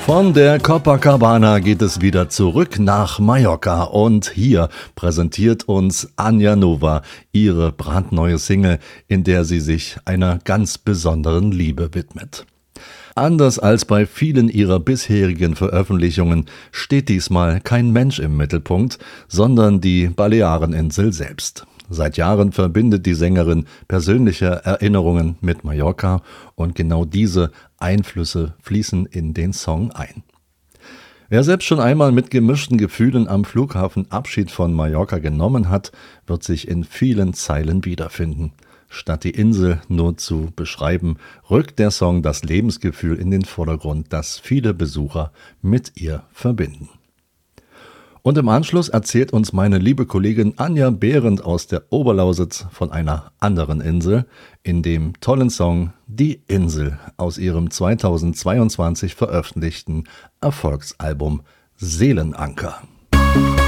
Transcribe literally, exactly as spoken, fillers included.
Von der Copacabana geht es wieder zurück nach Mallorca und hier präsentiert uns Anja Nova ihre brandneue Single, in der sie sich einer ganz besonderen Liebe widmet. Anders als bei vielen ihrer bisherigen Veröffentlichungen steht diesmal kein Mensch im Mittelpunkt, sondern die Baleareninsel selbst. Seit Jahren verbindet die Sängerin persönliche Erinnerungen mit Mallorca und genau diese Einflüsse fließen in den Song ein. Wer selbst schon einmal mit gemischten Gefühlen am Flughafen Abschied von Mallorca genommen hat, wird sich in vielen Zeilen wiederfinden. Statt die Insel nur zu beschreiben, rückt der Song das Lebensgefühl in den Vordergrund, das viele Besucher mit ihr verbinden. Und im Anschluss erzählt uns meine liebe Kollegin Anja Behrendt aus der Oberlausitz von einer anderen Insel in dem tollen Song Die Insel aus ihrem zweitausendzweiundzwanzig veröffentlichten Erfolgsalbum Seelenanker.